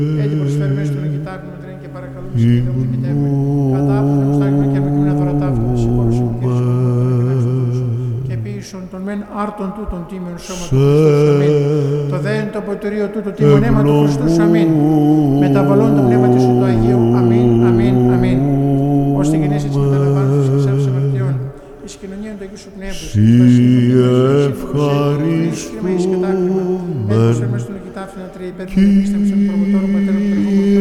Έτσι προσφέρουμε στον κοιτάκουμε τρέν και παρακαλούμε σε και δούμε και τέπουμε. Κατά άφθον εμστάγουμε και αμεκρινά δωρατάφτων, συγχώρησον και και ποιήσον τον μεν άρτον τούτον τίμιον σώμα του Χριστούς, αμήν. Το δέν το ποτηρίο τούτο τίμον αίμα του Χριστούς, αμήν. Μεταβολών το πνεύμα της σου του Αγίου, αμήν, αμήν, αμήν. Ως την γενέση της μεταλαμβάνωσης και σάρψης αμαρτιών, εις κοινωνία του Αγίου Σου Πνεύματος, ευχαριστούμε. Έτσι προσφέρουμε στον κοιτάφτη να τρέει υπέρ του Επίστημης των προμοτώρων πατέρων του